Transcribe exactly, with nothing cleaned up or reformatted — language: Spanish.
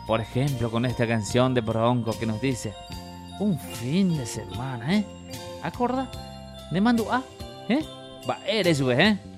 Por ejemplo, con esta canción de Bronco que nos dice: un fin de semana, ¿eh? ¿Acorda? Ne mando a, ¿eh? Va, eres, güey, ¿eh?